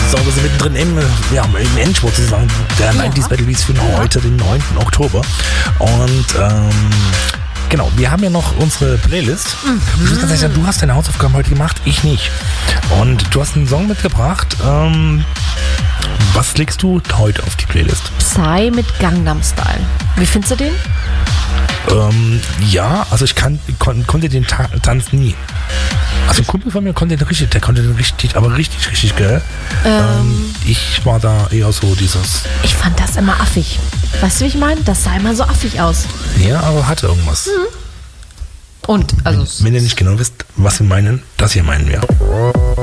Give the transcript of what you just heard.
So, wir sind mittendrin im Endspurt sozusagen der 90s Battle Beats für heute, den 9. Oktober. Und genau, wir haben ja noch unsere Playlist. Ich muss ganz ehrlich sagen, du hast deine Hausaufgaben heute gemacht, ich nicht. Und du hast einen Song mitgebracht. Was legst du heute auf die Playlist? Psy mit Gangnam Style. Wie findest du den? Ja, also ich konnte den Tanz nie. Also ein Kumpel von mir konnte den richtig geil. Ich war da eher so dieses... Ich fand das immer affig. Weißt du, wie ich meine? Das sah immer so affig aus. Ja, aber hatte irgendwas. Und, also... Wenn ihr nicht genau wisst, was wir meinen, das hier meinen wir.